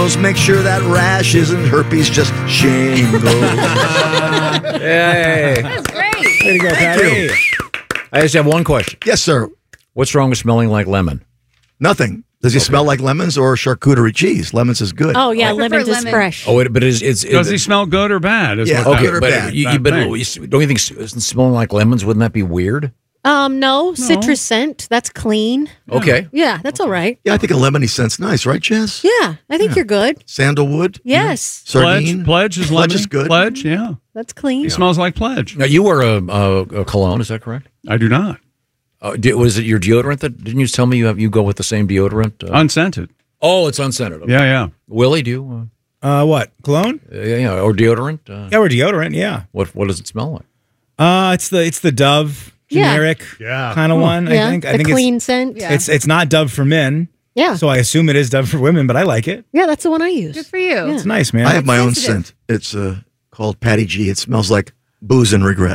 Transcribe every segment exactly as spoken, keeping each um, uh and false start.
Make sure that rash isn't herpes, just shingles. Yay. That's great. Way to go, Patty. I just have one question. Yes, sir. What's wrong with smelling like lemon? Nothing. Does he okay. smell like lemons or charcuterie cheese? Lemons is good. Oh, yeah, lemons is lemon. fresh. Oh, it, but it's, it's Does it, he smell good or bad? Is Yeah, what okay, that- or but bad. you, you, Bad but thing. you- don't you think s- smelling like lemons, wouldn't that be weird? Um, no, citrus scent. That's clean. Okay. Yeah, that's all right. Yeah, I think a lemony scent's nice, right, Jess? Yeah, I think you're good. Sandalwood? Yes, Sardine? Pledge, Pledge is Pledge lemony. is good. Pledge, yeah. that's clean. He smells like Pledge. Now, you wear a, a, a cologne, is that correct? I do not. Uh, di- was it your deodorant that, didn't you tell me you have you go with the same deodorant? Uh, Unscented. oh, it's unscented. Okay. Yeah, yeah. Willie, do you? Uh, what? Cologne? Uh, yeah, yeah, or deodorant? Uh, Yeah, or deodorant, yeah. what what does it smell like? Uh, it's the it's the Dove Yeah. generic Yeah. kind of one, Yeah, I think. I the think clean it's, scent. Yeah. it's it's not Dove for men. Yeah. So I assume it is Dove for women, but I like it. Yeah, that's the one I use. Good for you. It's nice, man. I have my own sensitive. scent. It's uh, called Patty G. It smells like booze and regret.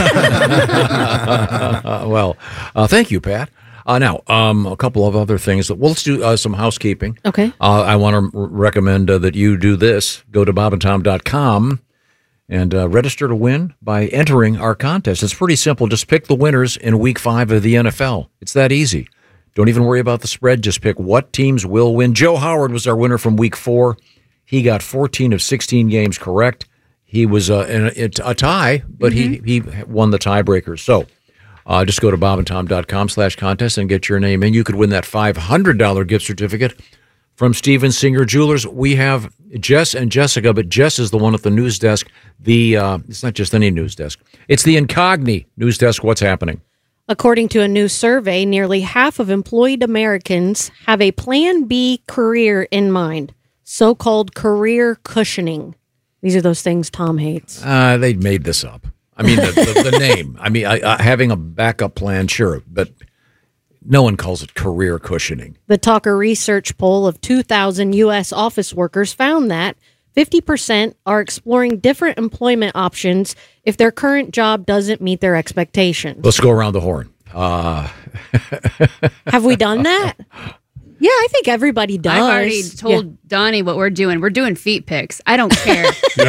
Uh, well, uh, thank you, Pat. Uh, now, um, a couple of other things. Well, let's do uh, some housekeeping. Okay. Uh, I want to r- recommend uh, that you do this. Go to bob and tom dot com and uh, register to win by entering our contest. It's pretty simple. Just pick the winners in week five of the N F L. It's that easy. Don't even worry about the spread. Just pick what teams will win. Joe Howard was our winner from week four. He got fourteen of sixteen games correct. He was uh, in a, a tie, but he, he won the tiebreaker. So uh, just go to bob and tom dot com slash contest and get your name in. You could win that five hundred dollars gift certificate from Steven Singer Jewelers. We have Jess and Jessica, but Jess is the one at the news desk. The uh, It's not just any news desk. It's the Incogni news desk. What's happening? According to a new survey, nearly half of employed Americans have a Plan B career in mind, so-called career cushioning. These are those things Tom hates. Uh, they made this up. I mean, the, the, the name. I mean, I, I, having a backup plan, sure, but no one calls it career cushioning. The Talker Research poll of two thousand U S office workers found that fifty percent are exploring different employment options if their current job doesn't meet their expectations. Let's go around the horn. Uh, Have we done that? Yeah, I think everybody does. I've already told Yeah. Donnie what we're doing. We're doing feet pics. I don't care. Yeah,